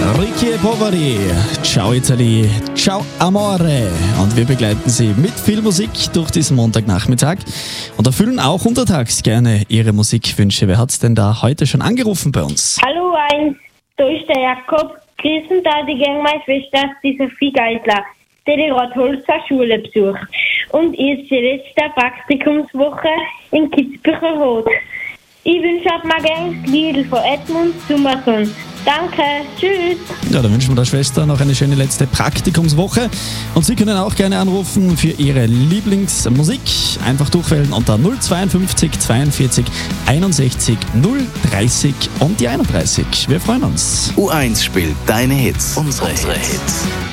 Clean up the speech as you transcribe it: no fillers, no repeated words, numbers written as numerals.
Ricky e Poveri, ciao Italy, ciao Amore. Und wir begleiten Sie mit viel Musik durch diesen Montagnachmittag und erfüllen auch untertags gerne Ihre Musikwünsche. Wer hat's denn da heute schon angerufen bei uns? Hallo, da ist der Jakob. Grüßen da die gegen meine Schwester, die Sophie Geisler, die gerade Holzer Schule besucht. Und ist die letzte Praktikumswoche in Kitzbühel-Rot. Ich wünsche euch mal gerne das Lied von Edmund Summerson. Danke, tschüss. Ja, dann wünschen wir der Schwester noch eine schöne letzte Praktikumswoche. Und Sie können auch gerne anrufen für Ihre Lieblingsmusik. Einfach durchwählen unter 052 42 61 030 und die 31. Wir freuen uns. U1 spielt deine Hits, unsere Hits.